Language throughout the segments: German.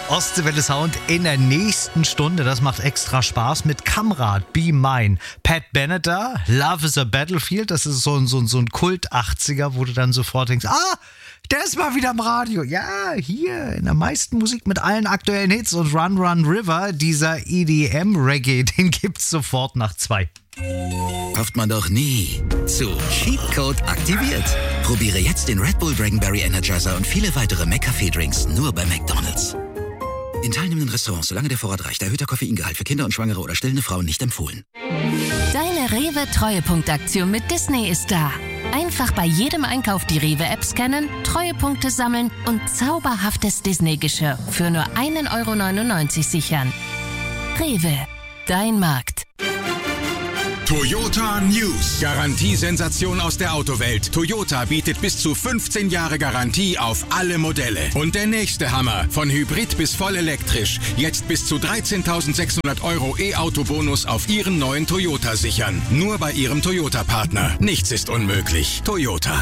Ostseewelle Sound in der nächsten Stunde. Das macht extra Spaß mit Kamrat, Be Mine. Pat Bennett da, Love is a Battlefield. Das ist so ein Kult-80er, wo du dann sofort denkst, der ist mal wieder im Radio. Ja, hier in der meisten Musik mit allen aktuellen Hits. Und Run Run River, dieser EDM-Reggae, den gibt's sofort nach 2. Hofft man doch nie. So, Cheatcode aktiviert. Probiere jetzt den Red Bull Dragonberry Energizer und viele weitere McCafé-Drinks nur bei McDonald's. In teilnehmenden Restaurants, solange der Vorrat reicht, erhöhter Koffeingehalt für Kinder und Schwangere oder stillende Frauen nicht empfohlen. Deine Rewe-Treuepunktaktion mit Disney ist da. Einfach bei jedem Einkauf die Rewe-App scannen, Treuepunkte sammeln und zauberhaftes Disney-Geschirr für nur 1,99 € sichern. Rewe, dein Markt. Toyota News. Garantiesensation aus der Autowelt. Toyota bietet bis zu 15 Jahre Garantie auf alle Modelle. Und der nächste Hammer. Von Hybrid bis voll elektrisch. Jetzt bis zu 13.600 € E-Auto-Bonus auf Ihren neuen Toyota sichern. Nur bei Ihrem Toyota-Partner. Nichts ist unmöglich. Toyota.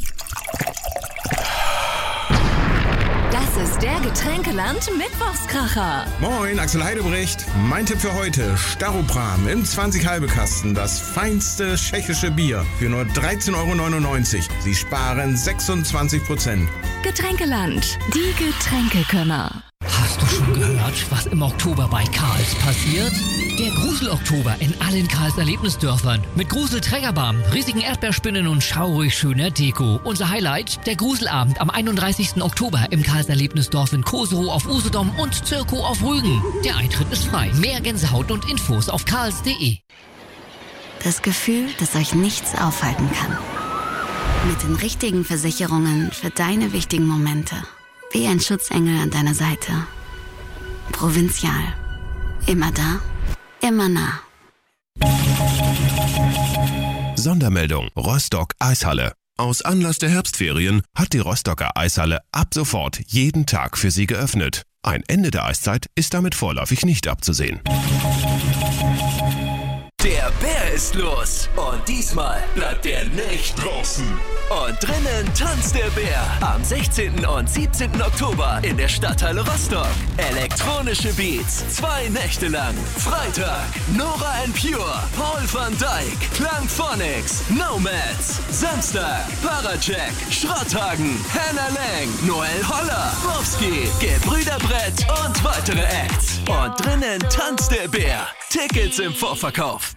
Das ist der Getränkeland-Mittwochskracher. Moin, Axel Heidebrecht. Mein Tipp für heute: Staropram im 20-Halbe-Kasten. Das feinste tschechische Bier für nur 13,99 €. Sie sparen 26%. Getränkeland, die Getränkekönner. Hast du schon gehört, was im Oktober bei Karls passiert? Der Grusel-Oktober in allen Karls Erlebnisdörfern. Mit Grusel-Trägerbahn, riesigen Erdbeerspinnen und schaurig schöner Deko. Unser Highlight, der Gruselabend am 31. Oktober im Karls Erlebnisdorf in Koserow auf Usedom und Zirkow auf Rügen. Der Eintritt ist frei. Mehr Gänsehaut und Infos auf karls.de. Das Gefühl, dass euch nichts aufhalten kann. Mit den richtigen Versicherungen für deine wichtigen Momente. Wie ein Schutzengel an deiner Seite. Provinzial. Immer da, immer nah. Sondermeldung: Rostock Eishalle. Aus Anlass der Herbstferien hat die Rostocker Eishalle ab sofort jeden Tag für Sie geöffnet. Ein Ende der Eiszeit ist damit vorläufig nicht abzusehen. Der Bär ist los und diesmal bleibt er nicht draußen. Und drinnen tanzt der Bär am 16. und 17. Oktober in der Stadthalle Rostock. Elektronische Beats, 2 Nächte lang. Freitag, Nora & Pure, Paul van Dyk, Klangphonics, Nomads. Samstag, Parajack, Schrotthagen, Hannah Lang, Noel Holler, Bobski, Gebrüder Brett und weitere Acts. Und drinnen tanzt der Bär. Tickets im Vorverkauf.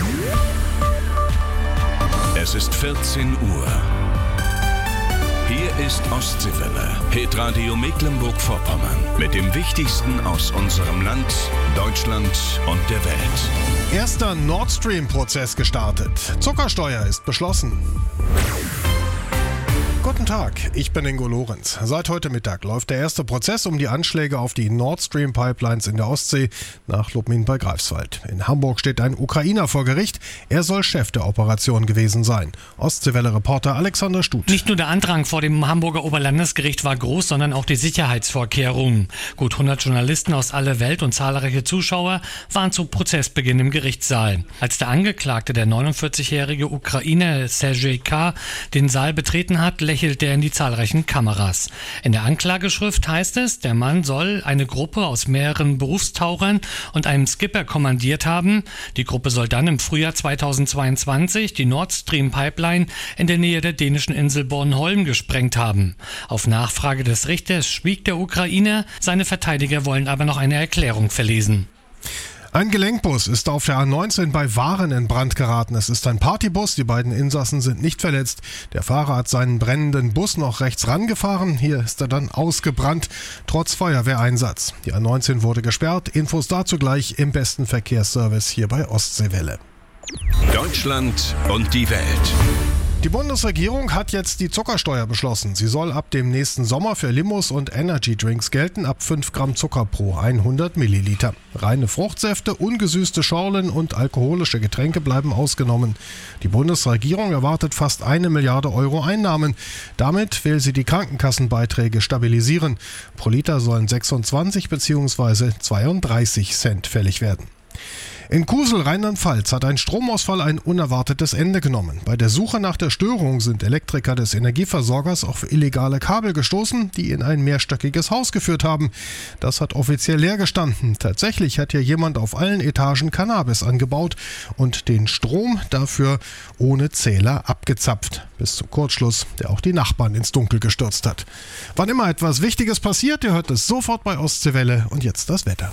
Es ist 14 Uhr. Hier ist Ostseewelle, Hitradio Mecklenburg-Vorpommern. Mit dem Wichtigsten aus unserem Land, Deutschland und der Welt. Erster Nord Stream-Prozess gestartet. Zuckersteuer ist beschlossen. Guten Tag, ich bin Ingo Lorenz. Seit heute Mittag läuft der erste Prozess um die Anschläge auf die Nord Stream Pipelines in der Ostsee nach Lubmin bei Greifswald. In Hamburg steht ein Ukrainer vor Gericht. Er soll Chef der Operation gewesen sein. Ostseewelle-Reporter Alexander Stut. Nicht nur der Andrang vor dem Hamburger Oberlandesgericht war groß, sondern auch die Sicherheitsvorkehrungen. Gut 100 Journalisten aus aller Welt und zahlreiche Zuschauer waren zu Prozessbeginn im Gerichtssaal. Als der Angeklagte, der 49-jährige Ukrainer Sergej K., den Saal betreten hat, lächelte er in die zahlreichen Kameras. In der Anklageschrift heißt es, der Mann soll eine Gruppe aus mehreren Berufstauchern und einem Skipper kommandiert haben. Die Gruppe soll dann im Frühjahr 2022 die Nord Stream Pipeline in der Nähe der dänischen Insel Bornholm gesprengt haben. Auf Nachfrage des Richters schwieg der Ukrainer, seine Verteidiger wollen aber noch eine Erklärung verlesen. Ein Gelenkbus ist auf der A19 bei Waren in Brand geraten. Es ist ein Partybus, die beiden Insassen sind nicht verletzt. Der Fahrer hat seinen brennenden Bus noch rechts rangefahren. Hier ist er dann ausgebrannt, trotz Feuerwehreinsatz. Die A19 wurde gesperrt. Infos dazu gleich im besten Verkehrsservice hier bei Ostseewelle. Deutschland und die Welt. Die Bundesregierung hat jetzt die Zuckersteuer beschlossen. Sie soll ab dem nächsten Sommer für Limos und Energy-Drinks gelten, ab 5 Gramm Zucker pro 100 Milliliter. Reine Fruchtsäfte, ungesüßte Schorlen und alkoholische Getränke bleiben ausgenommen. Die Bundesregierung erwartet fast 1 Milliarde Euro Einnahmen. Damit will sie die Krankenkassenbeiträge stabilisieren. Pro Liter sollen 26 bzw. 32 Cent fällig werden. In Kusel, Rheinland-Pfalz, hat ein Stromausfall ein unerwartetes Ende genommen. Bei der Suche nach der Störung sind Elektriker des Energieversorgers auf illegale Kabel gestoßen, die in ein mehrstöckiges Haus geführt haben. Das hat offiziell leer gestanden. Tatsächlich hat hier jemand auf allen Etagen Cannabis angebaut und den Strom dafür ohne Zähler abgezapft. Bis zum Kurzschluss, der auch die Nachbarn ins Dunkel gestürzt hat. Wann immer etwas Wichtiges passiert, ihr hört es sofort bei Ostseewelle. Und jetzt das Wetter.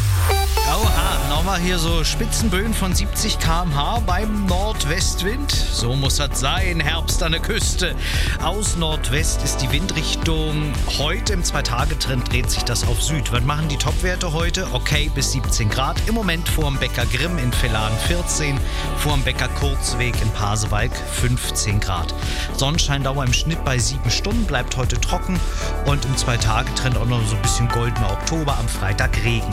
Oha, nochmal hier so Spitzenböen von 70 km/h beim Nordwestwind. So muss das sein, Herbst an der Küste. Aus Nordwest ist die Windrichtung. Heute im 2-Tage-Trend dreht sich das auf Süd. Was machen die Topwerte heute? Okay, bis 17 Grad. Im Moment vorm Bäcker Grimm in Vellan 14, vorm Bäcker Kurzweg in Pasewalk 15 Grad. Sonnenscheindauer im Schnitt bei 7 Stunden, bleibt heute trocken und im 2-Tage-Trend auch noch so ein bisschen goldener Oktober, am Freitag Regen.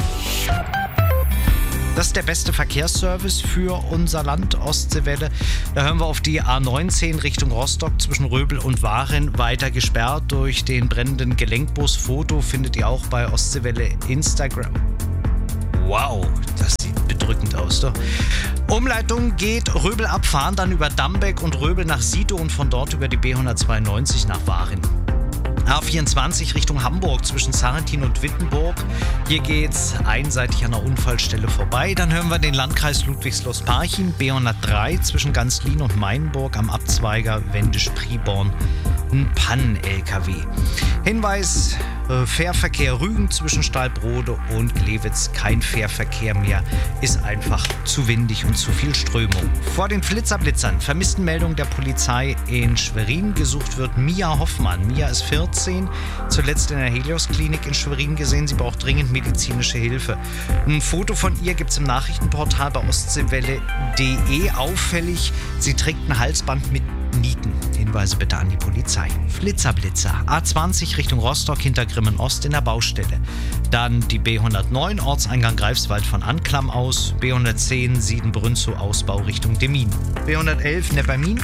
Das ist der beste Verkehrsservice für unser Land, Ostseewelle. Da hören wir auf die A19 Richtung Rostock zwischen Röbel und Waren weiter gesperrt durch den brennenden Gelenkbus. Foto findet ihr auch bei Ostseewelle Instagram. Wow, das sieht bedrückend aus, doch. Umleitung geht Röbel abfahren, dann über Dambeck und Röbel nach Sito und von dort über die B192 nach Waren. A24 Richtung Hamburg zwischen Sarrentin und Wittenburg. Hier geht's einseitig an der Unfallstelle vorbei. Dann hören wir den Landkreis Ludwigslust-Parchim, B103 zwischen Ganzlin und Mainburg am Abzweiger Wendisch-Priborn. Ein Pannen-LKW. Hinweis, Fährverkehr Rügen zwischen Stalbrode und Glewitz. Kein Fährverkehr mehr, ist einfach zu windig und zu viel Strömung. Vor den Blitzern, Vermisstenmeldung der Polizei in Schwerin. Gesucht wird Mia Hoffmann. Mia ist 14, zuletzt in der Helios-Klinik in Schwerin gesehen. Sie braucht dringend medizinische Hilfe. Ein Foto von ihr gibt es im Nachrichtenportal bei ostseewelle.de. Auffällig, sie trägt ein Halsband mit Nieten. Hinweise bitte an die Polizei. Blitzer. A20 Richtung Rostock hinter Grimmen Ost in der Baustelle. Dann die B109 Ortseingang Greifswald von Anklam aus. B110 Siedenbrünzow Ausbau Richtung Demmin. B111 Neppermin.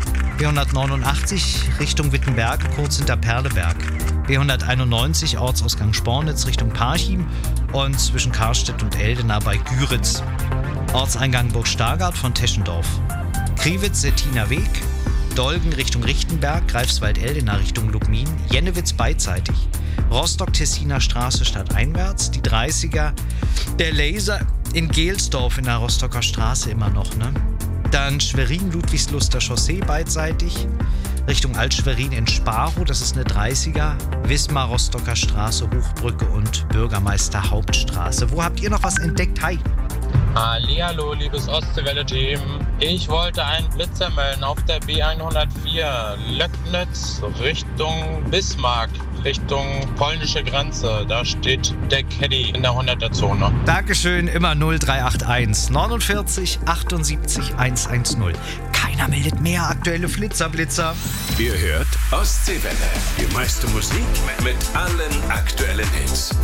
B189 Richtung Wittenberg kurz hinter Perleberg. B191 Ortsausgang Spornitz Richtung Parchim und zwischen Karstedt und Eldena bei Güritz. Ortseingang Burg Stargard von Teschendorf. Kriwitz-Settiner Weg. Dolgen Richtung Richtenberg, Greifswald-Eldena Richtung Lubmin, Jennewitz beidseitig, Rostock-Tessiner Straße stadteinwärts, die 30er, der Laser in Gelsdorf in der Rostocker Straße immer noch, ne? Dann Schwerin-Ludwigsluster Chaussee beidseitig, Richtung Alt-Schwerin in Sparow, das ist eine 30er, Wismar-Rostocker Straße, Hochbrücke und Bürgermeister Hauptstraße. Wo habt ihr noch was entdeckt? Hi! Hallihallo, liebes Ostseewelle-Team. Ich wollte einen Blitzer melden auf der B104 Löcknitz Richtung Bismarck, Richtung polnische Grenze. Da steht der Caddy in der 100er-Zone. Dankeschön, immer 0381 49 78 110. Keiner meldet mehr aktuelle Blitzer. Ihr hört Ostseewelle. Die meiste Musik mit allen aktuellen Hits.